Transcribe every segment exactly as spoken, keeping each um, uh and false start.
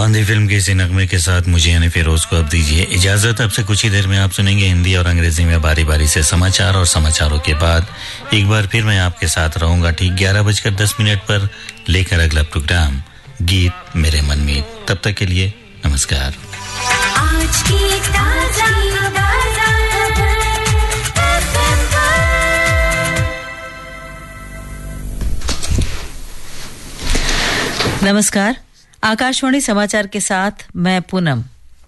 आंधी फिल्म के इसी नगमे के साथ मुझे यानी फिरोज को अब दीजिए इजाजत। अब से कुछ ही देर में आप सुनेंगे हिंदी और अंग्रेजी में बारी बारी से समाचार और समाचारों के बाद एक बार फिर मैं आपके साथ रहूंगा ठीक ग्यारह बजकर दस मिनट पर लेकर अगला प्रोग्राम गीत मेरे मन में। तब तक के लिए नमस्कार। आज की ताजा नमस्कार। आकाशवाणी समाचार के साथ मैं पूनम।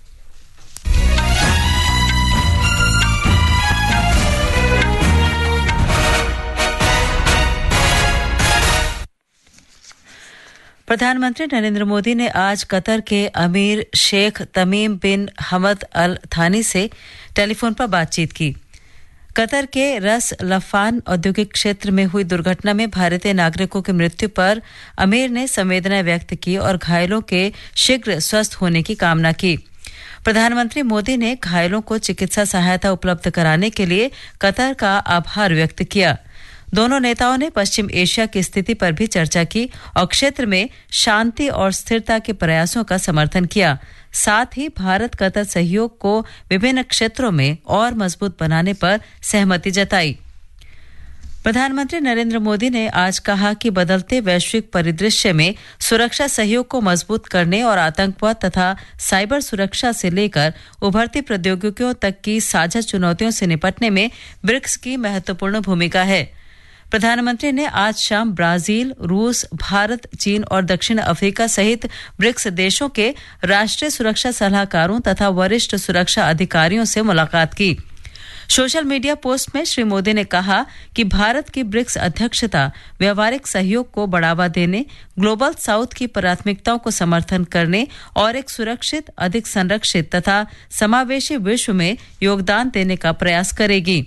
प्रधानमंत्री नरेंद्र मोदी ने आज कतर के अमीर शेख तमीम बिन हमद अल थानी से टेलीफोन पर बातचीत की। कतर के रस लफान औद्योगिक क्षेत्र में हुई दुर्घटना में भारतीय नागरिकों की मृत्यु पर अमीर ने संवेदना व्यक्त की और घायलों के शीघ्र स्वस्थ होने की कामना की। प्रधानमंत्री मोदी ने घायलों को चिकित्सा सहायता उपलब्ध कराने के लिए कतर का आभार व्यक्त किया। दोनों नेताओं ने पश्चिम एशिया की स्थिति पर भी चर्चा की और क्षेत्र में शांति और स्थिरता के प्रयासों का समर्थन किया। साथ ही भारत कतर सहयोग को विभिन्न क्षेत्रों में और मजबूत बनाने पर सहमति जताई। प्रधानमंत्री नरेंद्र मोदी ने आज कहा कि बदलते वैश्विक परिदृश्य में सुरक्षा सहयोग को मजबूत करने और आतंकवाद तथा साइबर सुरक्षा से लेकर उभरती प्रौद्योगिकियों तक की साझा चुनौतियों से निपटने में ब्रिक्स की महत्वपूर्ण भूमिका है। प्रधानमंत्री ने आज शाम ब्राजील, रूस, भारत, चीन और दक्षिण अफ्रीका सहित ब्रिक्स देशों के राष्ट्रीय सुरक्षा सलाहकारों तथा वरिष्ठ सुरक्षा अधिकारियों से मुलाकात की। सोशल मीडिया पोस्ट में श्री मोदी ने कहा कि भारत की ब्रिक्स अध्यक्षता व्यावहारिक सहयोग को बढ़ावा देने, ग्लोबल साउथ की प्राथमिकताओं को समर्थन करने और एक सुरक्षित, अधिक संरक्षित तथा समावेशी विश्व में योगदान देने का प्रयास करेगी।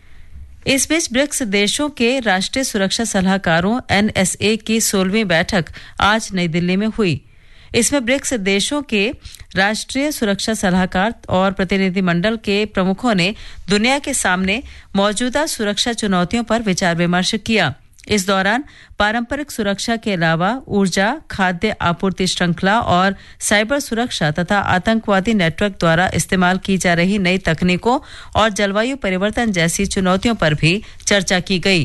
इस बीच ब्रिक्स देशों के राष्ट्रीय सुरक्षा सलाहकारों एनएसए की सोलहवीं बैठक आज नई दिल्ली में हुई। इसमें ब्रिक्स देशों के राष्ट्रीय सुरक्षा सलाहकार और प्रतिनिधिमंडल के प्रमुखों ने दुनिया के सामने मौजूदा सुरक्षा चुनौतियों पर विचार विमर्श किया। इस दौरान पारंपरिक सुरक्षा के अलावा ऊर्जा, खाद्य आपूर्ति श्रृंखला और साइबर सुरक्षा तथा आतंकवादी नेटवर्क द्वारा इस्तेमाल की जा रही नई तकनीकों और जलवायु परिवर्तन जैसी चुनौतियों पर भी चर्चा की गई।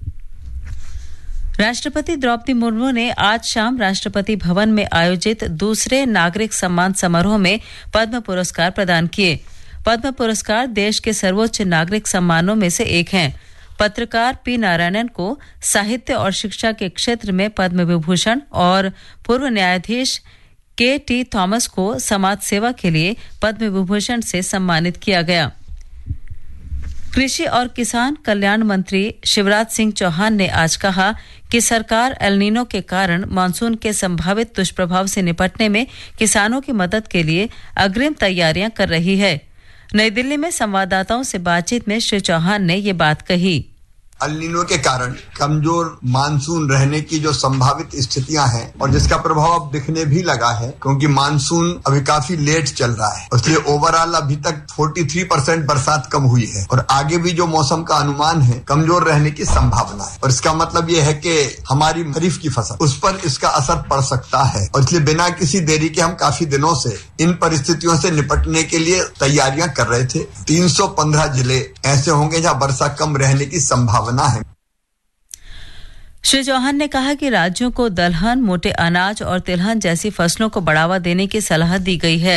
राष्ट्रपति द्रौपदी मुर्मू ने आज शाम राष्ट्रपति भवन में आयोजित दूसरे नागरिक सम्मान समारोह में पद्म पुरस्कार प्रदान किए। पद्म पुरस्कार देश के सर्वोच्च नागरिक सम्मानों में से एक हैं। पत्रकार पी नारायणन को साहित्य और शिक्षा के क्षेत्र में पद्म विभूषण और पूर्व न्यायाधीश के टी थॉमस को समाज सेवा के लिए पद्म विभूषण से सम्मानित किया गया। कृषि और किसान कल्याण मंत्री शिवराज सिंह चौहान ने आज कहा कि सरकार एल नीनो के कारण मानसून के संभावित दुष्प्रभाव से निपटने में किसानों की मदद के लिए अग्रिम तैयारियां कर रही है। नई दिल्ली में संवाददाताओं से बातचीत में श्री चौहान ने ये बात कही। एल नीनो के कारण कमजोर मानसून रहने की जो संभावित स्थितियां हैं और जिसका प्रभाव अब दिखने भी लगा है, क्योंकि मानसून अभी काफी लेट चल रहा है, इसलिए ओवरऑल अभी तक तैंतालीस परसेंट बरसात कम हुई है और आगे भी जो मौसम का अनुमान है कमजोर रहने की संभावना है। और इसका मतलब ये है कि हमारी खरीफ की फसल उस पर इसका असर पड़ सकता है और इसलिए बिना किसी देरी के हम काफी दिनों से इन परिस्थितियों से निपटने के लिए तैयारियां कर रहे थे। तीन सौ पंद्रह जिले ऐसे होंगे जहां वर्षा कम रहने की संभावना है। श्री चौहान ने कहा कि राज्यों को दलहन, मोटे अनाज और तिलहन जैसी फसलों को बढ़ावा देने की सलाह दी गई है।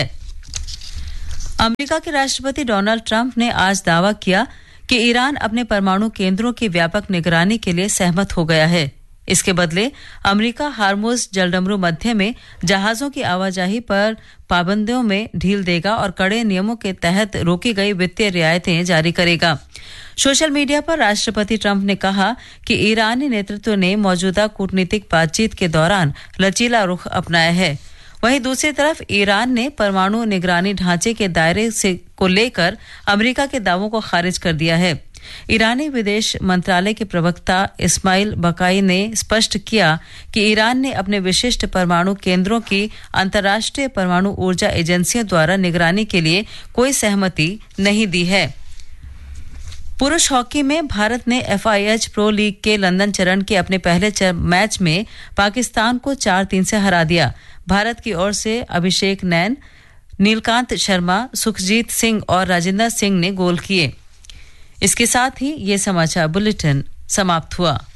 अमेरिका के राष्ट्रपति डोनाल्ड ट्रंप ने आज दावा किया कि ईरान अपने परमाणु केंद्रों की व्यापक निगरानी के लिए सहमत हो गया है। इसके बदले अमेरिका हार्मुज जलडमरू मध्य में जहाजों की आवाजाही पर पाबंदियों में ढील देगा और कड़े नियमों के तहत रोकी गई वित्तीय रियायतें जारी करेगा। सोशल मीडिया पर राष्ट्रपति ट्रंप ने कहा कि ईरानी नेतृत्व ने मौजूदा कूटनीतिक बातचीत के दौरान लचीला रुख अपनाया है। वहीं दूसरी तरफ ईरान ने परमाणु निगरानी ढांचे के दायरे से को लेकर अमेरिका के दावों को खारिज कर दिया है। ईरानी विदेश मंत्रालय के प्रवक्ता इस्माइल बकाई ने स्पष्ट किया कि ईरान ने अपने विशिष्ट परमाणु केंद्रों की अंतर्राष्ट्रीय परमाणु ऊर्जा एजेंसियों द्वारा निगरानी के लिए कोई सहमति नहीं दी है। पुरुष हॉकी में भारत ने एफआईएच प्रो लीग के लंदन चरण के अपने पहले मैच में पाकिस्तान को चार तीन से हरा दिया। भारत की ओर से अभिषेक नैन, नीलकांत शर्मा, सुखजीत सिंह और राजेंद्र सिंह ने गोल किए। इसके साथ ही ये समाचार बुलेटिन समाप्त हुआ।